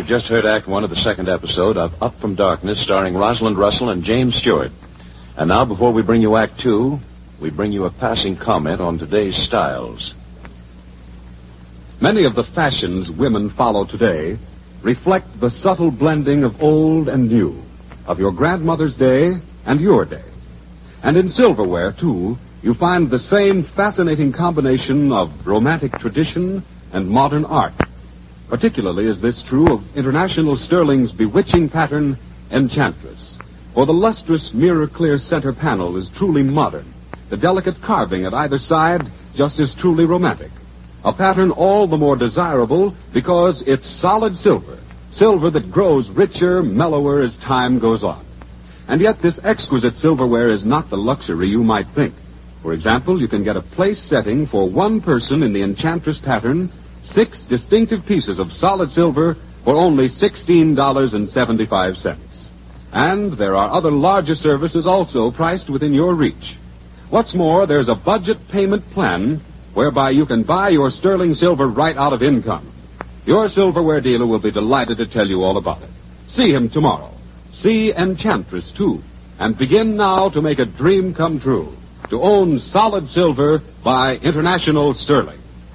You just heard Act 1 of the second episode of Up from Darkness, starring Rosalind Russell and James Stewart. And now, before we bring you Act 2, we bring you a passing comment on today's styles. Many of the fashions women follow today reflect the subtle blending of old and new, of your grandmother's day and your day. And in silverware, too, you find the same fascinating combination of romantic tradition and modern art. Particularly is this true of International Sterling's bewitching pattern, Enchantress. For the lustrous, mirror-clear center panel is truly modern. The delicate carving at either side just as truly romantic. A pattern all the more desirable because it's solid silver. Silver that grows richer, mellower as time goes on. And yet this exquisite silverware is not the luxury you might think. For example, you can get a place setting for one person in the Enchantress pattern, 6 distinctive pieces of solid silver for only $16.75. And there are other larger services also priced within your reach. What's more, there's a budget payment plan whereby you can buy your sterling silver right out of income. Your silverware dealer will be delighted to tell you all about it. See him tomorrow. See Enchantress, too, and begin now to make a dream come true. To own solid silver by International Sterling.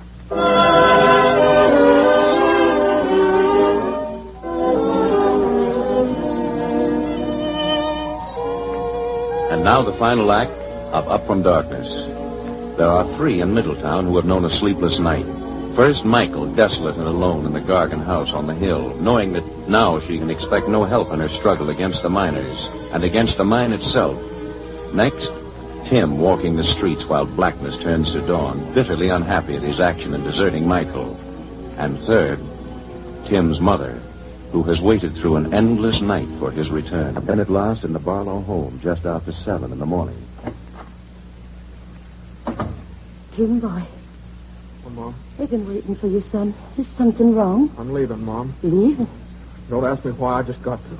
And now the final act of Up from Darkness. There are 3 in Middletown who have known a sleepless night. First, Michael, desolate and alone in the Gargan house on the hill, knowing that now she can expect no help in her struggle against the miners and against the mine itself. Next, Tim walking the streets while blackness turns to dawn, bitterly unhappy at his action in deserting Michael. And third, Tim's mother, who has waited through an endless night for his return. And then at last in the Barlow home, just after 7 in the morning. Tim, boy. Well, Mom? I've been waiting for you, son. Is something wrong? I'm leaving, Mom. Leaving? Don't ask me why, I just got to.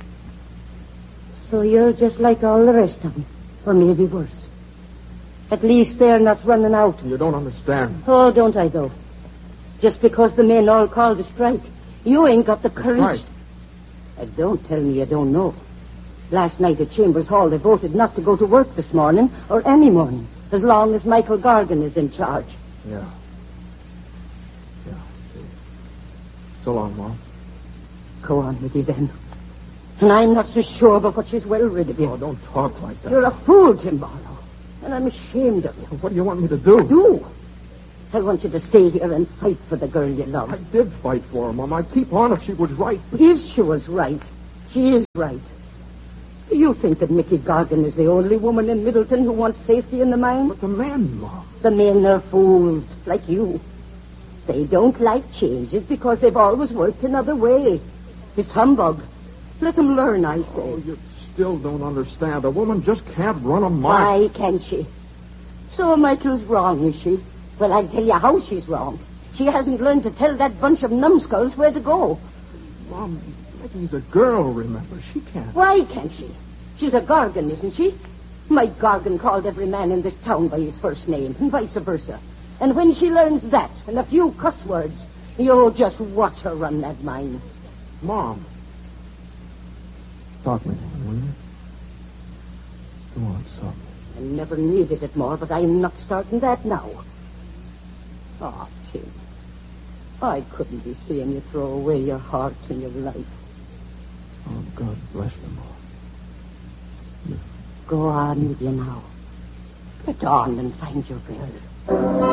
So you're just like all the rest of them, or maybe worse. At least they're not running out. You don't understand. Oh, don't I, though? Just because the men all called a strike, you ain't got the courage. Right. Don't tell me you don't know. Last night at Chambers Hall, they voted not to go to work this morning, or any morning, as long as Michael Gargan is in charge. Yeah. See. So long, Mom. Go on with you, then. And I'm not so sure but what she's well rid of you. Oh, don't talk like that. You're a fool, Tim Barlow. And I'm ashamed of you. What do you want me to do? Do? I want you to stay here and fight for the girl you love. I did fight for her, Mom. I'd keep on if she was right. If she was right. She is right. Do you think that Mickey Gargan is the only woman in Middleton who wants safety in the mine? But the men, Mom. The men are fools, like you. They don't like changes because they've always worked another way. It's humbug. Let them learn, I say. Oh, you still don't understand. A woman just can't run a mine. Why can't she? So Michael's wrong, is she? Well, I'll tell you how she's wrong. She hasn't learned to tell that bunch of numbskulls where to go. Mom, Mickey's a girl, remember. She can't. Why can't she? She's a Gargan, isn't she? Mike Gargan called every man in this town by his first name, and vice versa. And when she learns that, and a few cuss words, you'll just watch her run that mine. Mom. Talk me, will you? Go on, talk. I never needed it more, but I'm not starting that now. Oh, Tim. I couldn't be seeing you throw away your heart and your life. Oh, God bless you, Mom. Go on with you now. Get on and find your girl.